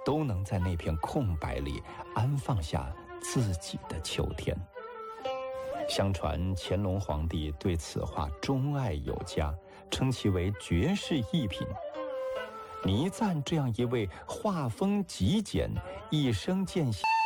都能在那片空白里安放下自己的秋天。相传乾隆皇帝对此画钟爱有加，称其为绝世逸品，倪瓒这样一位画风极简、一生见习